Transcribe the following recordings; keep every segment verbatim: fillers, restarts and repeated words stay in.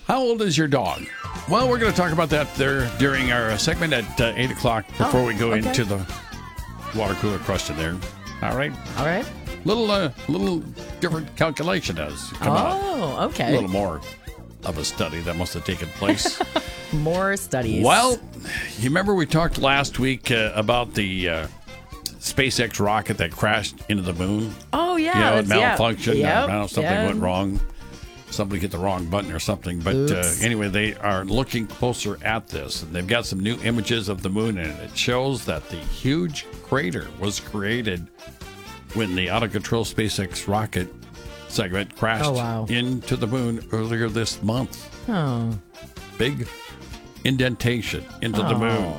How old is your dog? Well, we're going to talk about that there during our segment at uh, eight o'clock before oh, we go okay. into the water cooler question there. All right? All right. Little, uh, little different calculation has come out. Oh, okay. A little more of a study that must have taken place. More studies. Well, you remember we talked last week uh, about the uh, SpaceX rocket that crashed into the moon? Oh, yeah. You know, it yeah. malfunctioned. Yep, I don't know, something yeah. went wrong. Somebody hit the wrong button or something. But uh, anyway, they are looking closer at this. And they've got some new images of the moon, and it shows that the huge crater was created when the out-of-control SpaceX rocket segment crashed oh, wow. into the moon earlier this month. Oh. Big indentation into oh. the moon.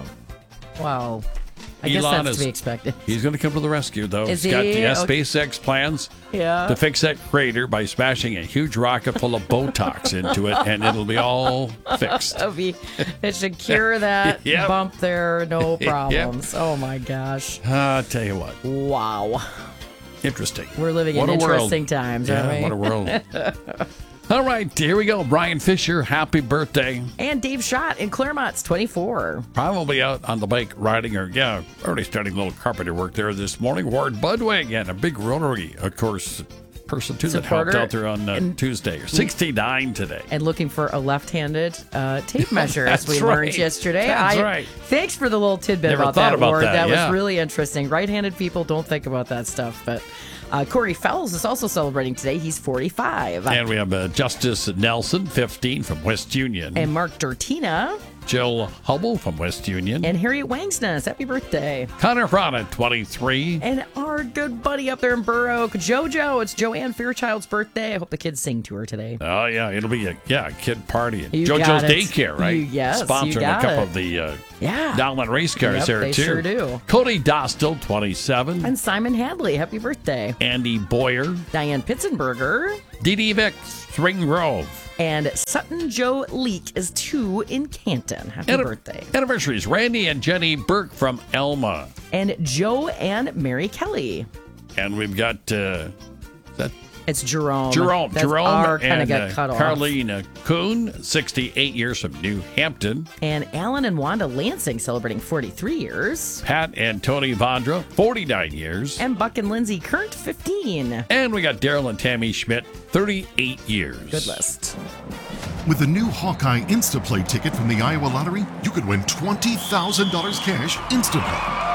Wow. I Elon guess that's is, to be expected. He's going to come to the rescue, though. Is he's got he? the uh, Okay. SpaceX plans Yeah. to fix that crater by smashing a huge rocket full of Botox into it, and it'll be all fixed. It'll be, it should cure that Yep. bump there, no problems. Yep. Oh, my gosh. Uh, I'll tell you what. Wow. Interesting. We're living what in a interesting world. times, yeah, aren't we? What a world. All right, here we go. Brian Fisher, happy birthday. And Dave Schott in Claremont's twenty-four. Probably out on the bike riding or, yeah, already starting a little carpenter work there this morning. Ward Budwig and a big Rotary, of course, person too that helped out there on uh, and, Tuesday. sixty-nine today. And looking for a left-handed uh, tape measure, as we right. learned yesterday. That's I, right. Thanks for the little tidbit Never about thought that, about Ward. that, That yeah. was really interesting. Right-handed people don't think about that stuff, but... Uh, Corey Fells is also celebrating today. He's forty-five. And we have uh, Justice Nelson, fifteen, from West Union. And Mark Dortina. Jill Hubble from West Union. And Harriet Wangsness. Happy birthday. Connor Prada, twenty-three. And our good buddy up there in Burr Oak, JoJo. It's Joanne Fairchild's birthday. I hope the kids sing to her today. Oh, yeah. It'll be a yeah a kid party. You JoJo's got it. Daycare, right? You, yes, Sponsoring you got a couple it. of the uh, yeah. Downland race cars yep, there, they too. sure do. Cody Dostal, twenty-seven. And Simon Hadley. Happy birthday. Andy Boyer. Diane Pitzenberger. Dee Dee Vick, Spring Grove. And Sutton Joe Leak is two in Canton. Happy Anni- birthday. Anniversaries, Randy and Jenny Burke from Elma. And Joe and Mary Kelly. And we've got, uh, that It's Jerome. Jerome. That's Jerome R kind and of got uh, cut off. Carlene Kuhn, sixty-eight years from New Hampton. And Alan and Wanda Lansing celebrating forty-three years. Pat and Tony Vondra, forty-nine years. And Buck and Lindsay Kurnt, fifteen. And we got Daryl and Tammy Schmidt, thirty-eight years. Good list. With the new Hawkeye Instaplay ticket from the Iowa Lottery, you could win twenty thousand dollars cash instantly.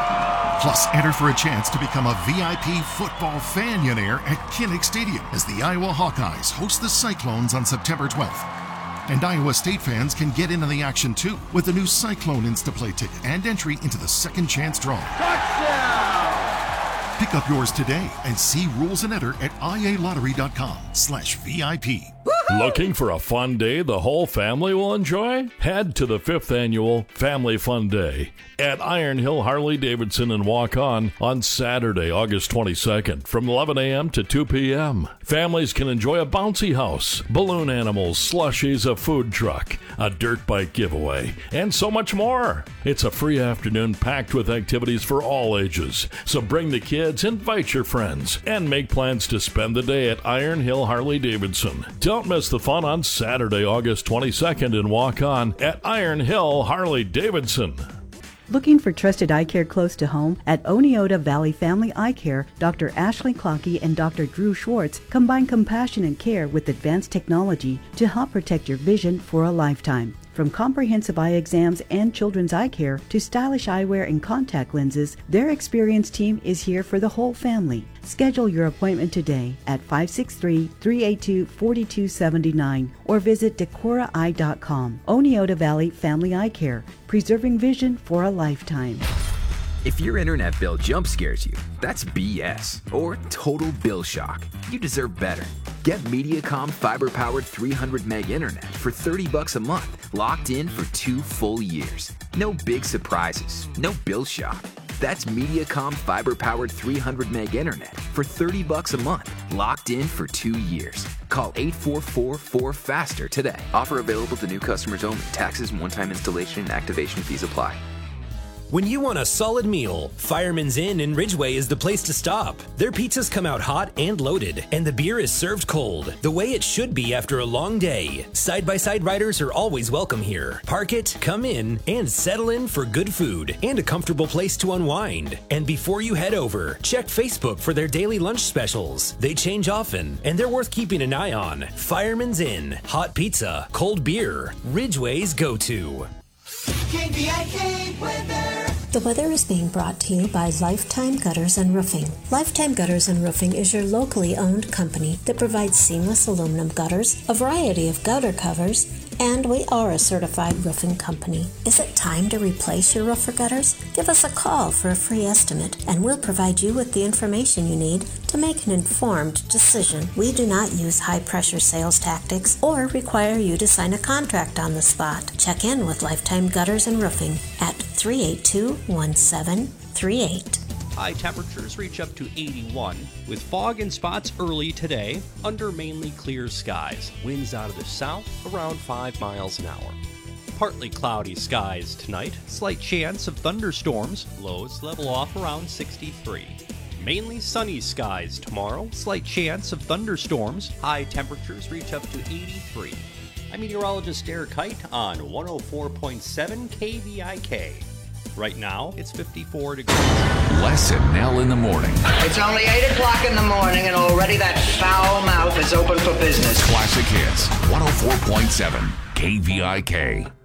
Plus, enter for a chance to become a V I P football fanionaire at Kinnick Stadium as the Iowa Hawkeyes host the Cyclones on September twelfth. And Iowa State fans can get in on the action too with the new Cyclone Instaplay ticket and entry into the second chance draw. Touchdown! Pick up yours today and see rules and enter at ialottery.com slash VIP. Looking for a fun day the whole family will enjoy? Head to the fifth Annual Family Fun Day at Iron Hill Harley-Davidson and Walk On on Saturday, August twenty-second from eleven a.m. to two p.m. Families can enjoy a bouncy house, balloon animals, slushies, a food truck, a dirt bike giveaway, and so much more. It's a free afternoon packed with activities for all ages. So bring the kids, invite your friends, and make plans to spend the day at Iron Hill Harley-Davidson. Don't miss the fun on Saturday, August twenty-second and walk on at Iron Hill Harley-Davidson. Looking for trusted eye care close to home? At Oneota Valley Family Eye Care, Doctor Ashley Clockey and Doctor Drew Schwartz combine compassion and care with advanced technology to help protect your vision for a lifetime. From comprehensive eye exams and children's eye care to stylish eyewear and contact lenses, their experienced team is here for the whole family. Schedule your appointment today at five six three, three eight two, four two seven nine or visit decora eye dot com. Oneota Valley Family Eye Care, preserving vision for a lifetime. If your internet bill jump scares you, that's B S or total bill shock. You deserve better. Get Mediacom fiber-powered three hundred meg internet for thirty bucks a month, locked in for two full years. No big surprises, no bill shock. That's Mediacom fiber-powered three hundred meg internet for thirty bucks a month, locked in for two years. Call eight four four, four faster today. Offer available to new customers only. Taxes and one-time installation and activation fees apply. When you want a solid meal, Fireman's Inn in Ridgeway is the place to stop. Their pizzas come out hot and loaded, and the beer is served cold, the way it should be after a long day. Side-by-side riders are always welcome here. Park it, come in, and settle in for good food and a comfortable place to unwind. And before you head over, check Facebook for their daily lunch specials. They change often, and they're worth keeping an eye on. Fireman's Inn, hot pizza, cold beer, Ridgeway's go-to. K V I K weather. The weather is being brought to you by Lifetime Gutters and Roofing. Lifetime Gutters and Roofing is your locally owned company that provides seamless aluminum gutters, a variety of gutter covers, and we are a certified roofing company. Is it time to replace your roof or gutters? Give us a call for a free estimate, and we'll provide you with the information you need to make an informed decision. We do not use high-pressure sales tactics or require you to sign a contract on the spot. Check in with Lifetime Gutters and Roofing at three eight two, one seven three eight. High temperatures reach up to eighty-one, with fog and spots early today under mainly clear skies. Winds out of the south around five miles an hour. Partly cloudy skies tonight, slight chance of thunderstorms, lows level off around sixty-three. Mainly sunny skies tomorrow, slight chance of thunderstorms, high temperatures reach up to eighty-three. I'm meteorologist Derek Kite on one oh four point seven K V I K. Right now, it's fifty-four degrees. Les and Nell in the morning. It's only eight o'clock in the morning and already that foul mouth is open for business. Classic Hits, one oh four point seven K V I K.